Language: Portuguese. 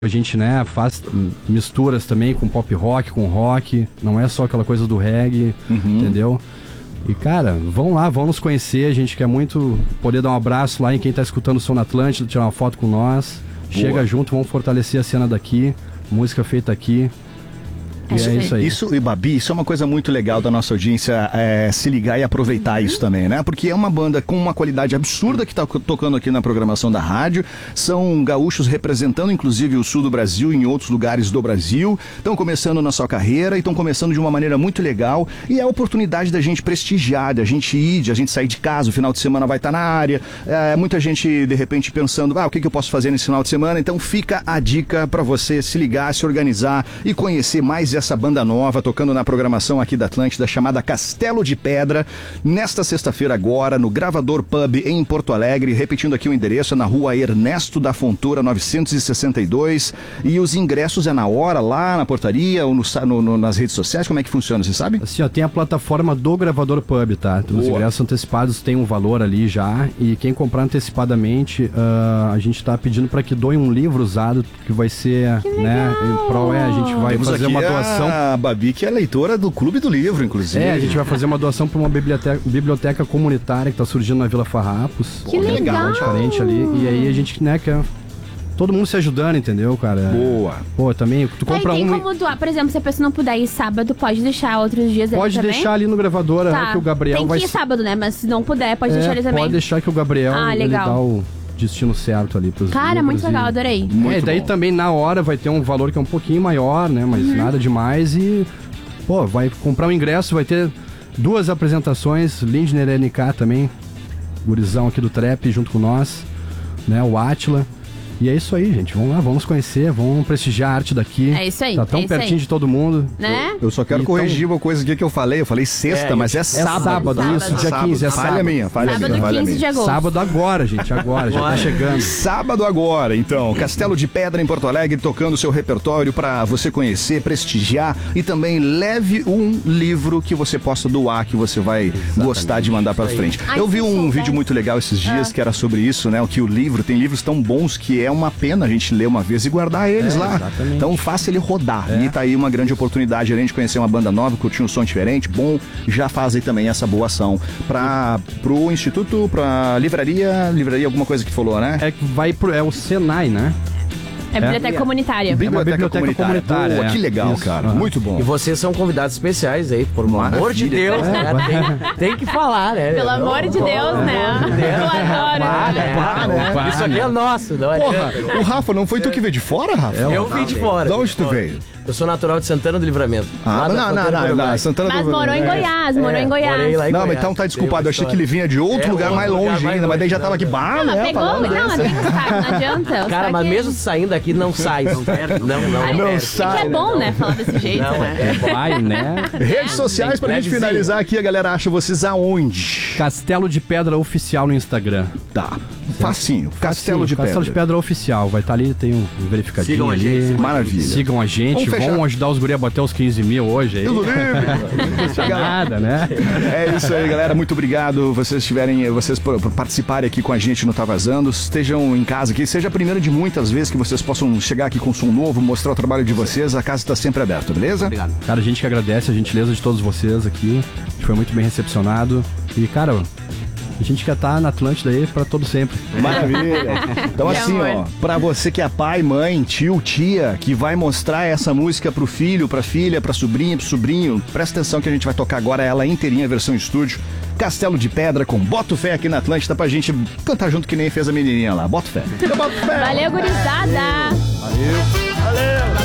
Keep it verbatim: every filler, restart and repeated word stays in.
A gente, né, faz misturas também com pop rock, com rock. Não é só aquela coisa do reggae, uhum. entendeu? E, cara, vão lá, vão nos conhecer. A gente quer muito poder dar um abraço lá em quem tá escutando o Som na Atlântida, tirar uma foto com nós. Boa. Chega junto, vamos fortalecer a cena daqui. Música feita aqui. E é isso aí. Isso, e Babi, isso é uma coisa muito legal da nossa audiência, é, se ligar e aproveitar uhum. isso também, né? Porque é uma banda com uma qualidade absurda que tá tocando aqui na programação da rádio. São gaúchos representando, inclusive, o sul do Brasil em outros lugares do Brasil. Estão começando na sua carreira e estão começando de uma maneira muito legal. E é a oportunidade da gente prestigiar, da gente ir, de a gente sair de casa, o final de semana vai estar na área. É, muita gente, de repente, pensando, ah, o que, que eu posso fazer nesse final de semana? Então fica a dica para você se ligar, se organizar e conhecer mais essa banda nova tocando na programação aqui da Atlântida, chamada Castelo de Pedra, nesta sexta-feira agora, no Gravador Pub em Porto Alegre. Repetindo aqui o endereço, é na rua Ernesto da Fontoura, novecentos e sessenta e dois. E os ingressos é na hora, lá na portaria ou no, no, no, nas redes sociais? Como é que funciona, você sabe? Assim, ó, tem a plataforma do Gravador Pub, tá? Os Boa. ingressos antecipados tem um valor ali já, e quem comprar antecipadamente, uh, a gente tá pedindo para que doe um livro usado, que vai ser, que né, em prol, é, a gente vai Temos fazer uma doação. A Babi, que é leitora do Clube do Livro, inclusive. É, a gente vai fazer uma doação para uma biblioteca, biblioteca comunitária que tá surgindo na Vila Farrapos. Que legal! Diferente ali. E aí a gente, né, quer todo mundo se ajudando, entendeu, cara? Boa. Pô, também, tu compra tem um... como doar, por exemplo, se a pessoa não puder ir sábado, pode deixar outros dias ali Pode também? deixar ali no Gravador, tá. né, que o Gabriel tem que vai... ir sábado, né? Mas se não puder, pode é, deixar ali também. Pode deixar que o Gabriel, ah, ele legal. dá o destino certo ali pros Cara, livros muito e... legal, adorei. Muito é, daí bom. Também na hora vai ter um valor que é um pouquinho maior, né, mas uhum. nada demais e... Pô, vai comprar um ingresso, vai ter duas apresentações, Lindner N K também, gurizão aqui do Trap junto com nós, né, o Átila. E é isso aí, gente. Vamos lá, vamos conhecer, vamos prestigiar a arte daqui. É isso aí. Tá tão é pertinho aí. de todo mundo. Né? Eu, eu só quero então, corrigir uma coisa aqui que eu falei. Eu falei sexta, é, mas é, é sábado. sábado. sábado. Isso, dia quinze. É falha sábado. minha, falha sábado minha. quinze de agosto. Sábado agora, gente. Agora, já tá chegando. Sábado agora, então. Castelo de Pedra em Porto Alegre, tocando seu repertório pra você conhecer, prestigiar e também leve um livro que você possa doar, que você vai Exatamente. gostar de mandar pra frente. Ai, eu vi um souber. vídeo muito legal esses dias ah. que era sobre isso, né? O que o livro, tem livros tão bons que é uma pena a gente ler uma vez e guardar eles é, lá. Exatamente. Então faça ele rodar. É. E tá aí uma grande oportunidade, além de conhecer uma banda nova, curtir um som diferente, bom, já fazem também essa boa ação para pro Instituto, pra livraria, livraria alguma coisa que falou, né? É que vai pro, é o Senai, né? É biblioteca é. comunitária. Biblioteca, é uma biblioteca comunitária. comunitária. Boa, é. que legal, Isso. cara. Uhum. Muito bom. E vocês são convidados especiais aí, por amor de Deus, é. né? Tem, tem que falar, né? Pelo amor de Deus, né? Eu adoro. Para, né? Para, Isso aqui é nosso, não é? Porra, o Rafa, não foi tu que veio de fora, Rafa? Eu vim de fora. De onde tu veio? Eu sou natural de Santana do Livramento. Ah, não, não, não, não, não, Santana mas do morou em Goiás, morou é, em Goiás. Lá em não, Goiás. mas então tá desculpado, eu achei que ele vinha de outro é, lugar outro mais lugar longe mais ainda, mas daí já longe, tava aqui, não, bah, Não, né? mas pegou, não, mas tem um saco, não adianta. Cara, mas que... mesmo saindo daqui, não sai. Não, não, não. Ai, não é, sai. que é bom, né, falar desse jeito, Não, né? é Vai, né? Redes sociais pra gente finalizar aqui, a galera acha vocês aonde? Castelo de Pedra Oficial no Instagram. Tá. Facinho. Castelo de Pedra. Castelo de Pedra Oficial. Vai estar tá ali, tem um verificadinho Sigam ali. A gente, maravilha. Sigam a gente. Vão ajudar os guri a bater os quinze mil hoje aí. Tudo livre. Nada, né? É isso aí, galera. Muito obrigado. Vocês tiverem, vocês por, por participarem aqui com a gente no Tá Vazando. Estejam em casa aqui. Seja a primeira de muitas vezes que vocês possam chegar aqui com som novo, mostrar o trabalho de vocês. A casa está sempre aberta, beleza? Obrigado. Cara, a gente que agradece a gentileza de todos vocês aqui. A gente foi muito bem recepcionado. E, cara, a gente quer estar na Atlântida aí pra todo sempre. Maravilha. Então assim, ó, pra você que é pai, mãe, tio, tia, que vai mostrar essa música pro filho, pra filha, pra sobrinha, pro sobrinho, presta atenção que a gente vai tocar agora ela inteirinha, versão estúdio. Castelo de Pedra com Boto Fé aqui na Atlântida pra gente cantar junto que nem fez a menininha lá. Boto Fé. Eu boto fé. Valeu, gurizada. Valeu. Valeu.